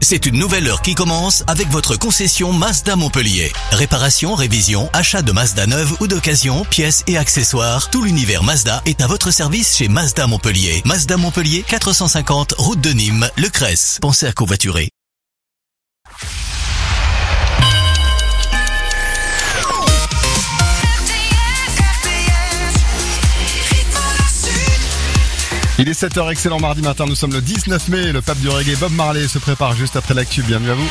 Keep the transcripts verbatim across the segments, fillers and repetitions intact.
C'est une nouvelle heure qui commence avec votre concession Mazda Montpellier. Réparation, révision, achat de Mazda neuve ou d'occasion, pièces et accessoires. Tout l'univers Mazda est à votre service chez Mazda Montpellier. Mazda Montpellier, quatre cent cinquante, route de Nîmes, Le Cresse. Pensez à covoiturer. Il est sept heures, excellent mardi matin, nous sommes le dix-neuf mai, le pape du reggae Bob Marley se prépare juste après l'actu, bienvenue à vous.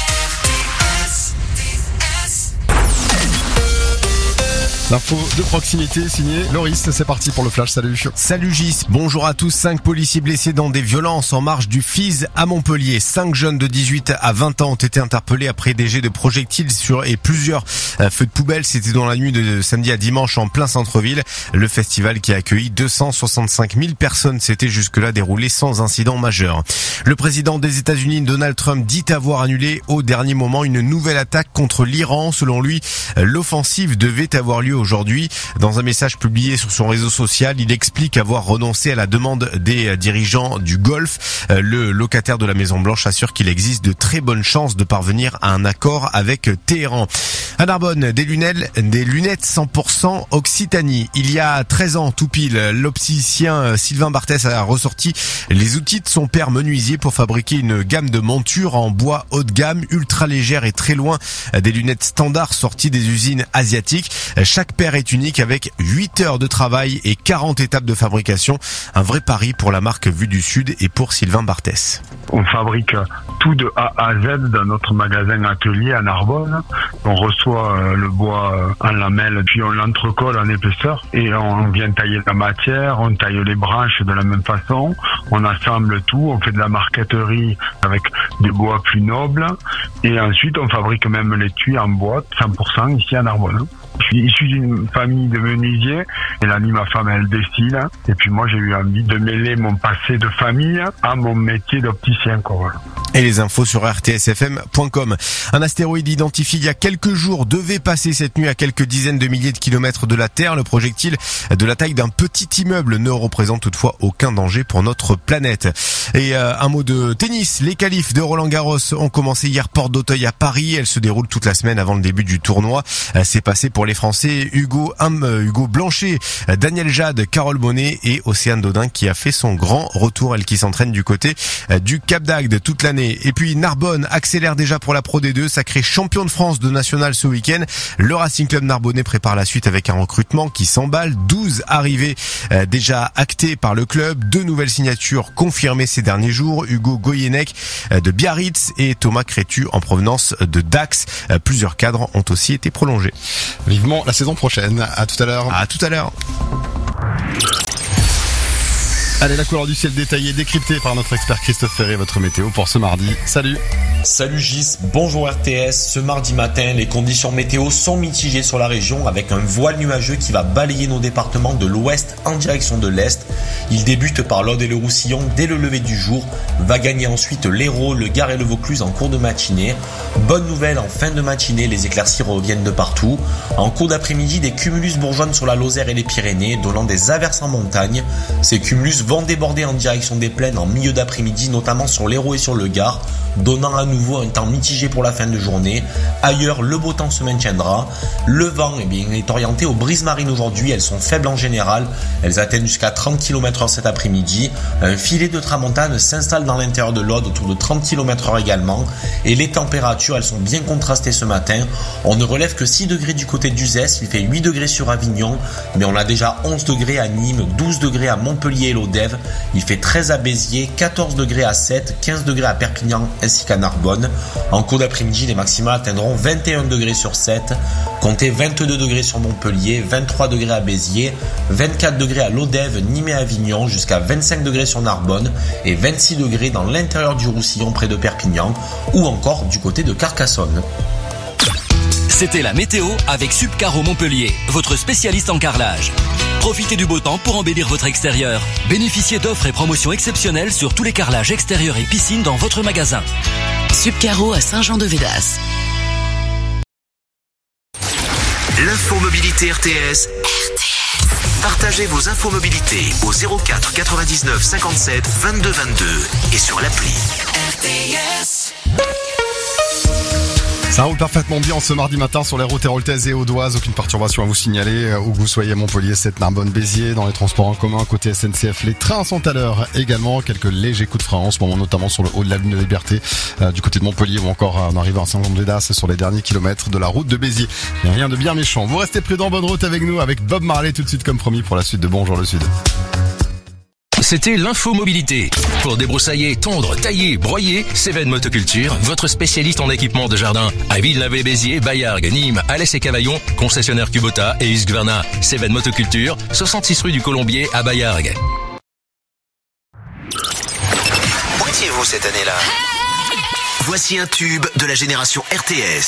L'info de proximité signée Loris, c'est parti pour le flash, salut. Salut Gis, bonjour à tous. Cinq policiers blessés dans des violences en marge du F I S à Montpellier. Cinq jeunes de dix-huit à vingt ans ont été interpellés après des jets de projectiles sur et plusieurs euh, feux de poubelle. C'était dans la nuit de samedi à dimanche en plein centre-ville. Le festival qui a accueilli deux cent soixante-cinq mille personnes s'était jusque-là déroulé sans incident majeur. Le président des États-Unis, Donald Trump, dit avoir annulé au dernier moment une nouvelle attaque contre l'Iran. Selon lui, l'offensive devait avoir lieu aujourd'hui. Dans un message publié sur son réseau social, il explique avoir renoncé à la demande des dirigeants du Golfe. Le locataire de la Maison Blanche assure qu'il existe de très bonnes chances de parvenir à un accord avec Téhéran. À Narbonne, des lunettes, des lunettes cent pour cent Occitanie. Il y a treize ans, tout pile, l'opticien Sylvain Barthès a ressorti les outils de son père menuisier pour fabriquer une gamme de montures en bois haut de gamme, ultra légère et très loin des lunettes standards sorties des usines asiatiques. Chaque paire est unique avec huit heures de travail et quarante étapes de fabrication. Un vrai pari pour la marque Vue du Sud et pour Sylvain Barthès. On fabrique tout de A à Z dans notre magasin atelier à Narbonne. On reçoit le bois en lamelles, puis on l'entrecolle en épaisseur et on vient tailler la matière, on taille les branches de la même façon, on assemble tout, on fait de la marqueterie avec des bois plus nobles et ensuite on fabrique même les tuiles en bois cent pour cent ici à Narbonne. Je suis issu d'une famille de menuisiers et l'ami, ma femme, elle dessine. Et puis moi, j'ai eu envie de mêler mon passé de famille à mon métier d'opticien, quoi, voilà. Et les infos sur r t s f m point com. Un astéroïde identifié il y a quelques jours devait passer cette nuit à quelques dizaines de milliers de kilomètres de la Terre. Le projectile de la taille d'un petit immeuble ne représente toutefois aucun danger pour notre planète. Et euh, un mot de tennis. Les qualifs de Roland Garros ont commencé hier porte d'Auteuil à Paris. Elles se déroulent toute la semaine avant le début du tournoi. Euh, c'est passé pour les Français Hugo Hum, Hugo Blanchet, Daniel Jade, Carole Bonnet et Océane Dodin qui a fait son grand retour, elle qui s'entraîne du côté du Cap d'Agde toute l'année. Et puis Narbonne accélère déjà pour la Pro D deux, sacré champion de France de national ce week-end. Le Racing Club narbonnais prépare la suite avec un recrutement qui s'emballe. douze arrivées euh, déjà actées par le club. Deux nouvelles signatures confirmées ces derniers jours. Hugo Goyenek euh, de Biarritz et Thomas Crétu en provenance de Dax. Euh, plusieurs cadres ont aussi été prolongés. Vivement la saison prochaine. À tout à l'heure. À tout à l'heure. Allez, la couleur du ciel détaillée, décryptée par notre expert Christophe Ferré, votre météo pour ce mardi. Salut. Salut Gis, bonjour R T S. Ce mardi matin, les conditions météo sont mitigées sur la région avec un voile nuageux qui va balayer nos départements de l'ouest en direction de l'est. Il débute par l'Aude et le Roussillon dès le lever du jour, va gagner ensuite l'Hérault, le Gard et le Vaucluse en cours de matinée. Bonne nouvelle, en fin de matinée, les éclaircies reviennent de partout. En cours d'après-midi, des cumulus bourgeonnent sur la Lozère et les Pyrénées, donnant des averses en montagne. Ces cumulus vont déborder en direction des plaines en milieu d'après-midi, notamment sur l'Hérault et sur le Gard, donnant à nouveau un temps mitigé pour la fin de journée. Ailleurs, le beau temps se maintiendra. Le vent eh bien, est orienté aux brises marines aujourd'hui. Elles sont faibles en général. Elles atteignent jusqu'à trente kilomètres heure cet après-midi. Un filet de tramontane s'installe dans l'intérieur de l'Aude autour de trente kilomètres heure également. Et les températures, elles sont bien contrastées ce matin. On ne relève que six degrés du côté d'Uzès. Il fait huit degrés sur Avignon. Mais on a déjà onze degrés à Nîmes, douze degrés à Montpellier et l'Odève. Il fait treize à Béziers, quatorze degrés à Sète, quinze degrés à Perpignan ainsi qu'à Narbonne. En cours d'après-midi, les maximales atteindront vingt et un degrés sur Sète, comptez vingt-deux degrés sur Montpellier, vingt-trois degrés à Béziers, vingt-quatre degrés à l'Odève, Nîmes et Avignon, jusqu'à vingt-cinq degrés sur Narbonne et vingt-six degrés dans l'intérieur du Roussillon près de Perpignan ou encore du côté de Carcassonne. C'était la météo avec Subcaro Montpellier, votre spécialiste en carrelage. Profitez du beau temps pour embellir votre extérieur. Bénéficiez d'offres et promotions exceptionnelles sur tous les carrelages extérieurs et piscines dans votre magasin. Subcaro à Saint-Jean-de-Védas. L'infomobilité R T S. R T S. Partagez vos infomobilités au zéro quatre quatre-vingt-dix-neuf cinquante-sept vingt-deux vingt-deux et sur l'appli. R T S. Ça roule parfaitement bien ce mardi matin sur les routes héroltaises et audoises. Aucune perturbation à vous signaler. Où que vous soyez à Montpellier, Sète, Narbonne, Béziers. Dans les transports en commun, côté S N C F, les trains sont à l'heure également. Quelques légers coups de frein en ce moment, notamment sur le haut de la Lune de Liberté, euh, du côté de Montpellier ou encore en arrivant à Saint-Jean-de-Védas sur les derniers kilomètres de la route de Béziers. Il n'y a rien de bien méchant. Vous restez prudents, bonne route avec nous, avec Bob Marley tout de suite comme promis pour la suite de Bonjour le Sud. C'était l'info mobilité. Pour débroussailler, tondre, tailler, broyer, Cévennes Motoculture, votre spécialiste en équipement de jardin. À Villeneuve-Béziers, Bayargues, Nîmes, Alès et Cavaillon, concessionnaire Kubota et Husqvarna. Cévennes Motoculture, soixante-six rue du Colombier à Bayargues. Où étiez-vous cette année-là? Voici un tube de la génération R T S.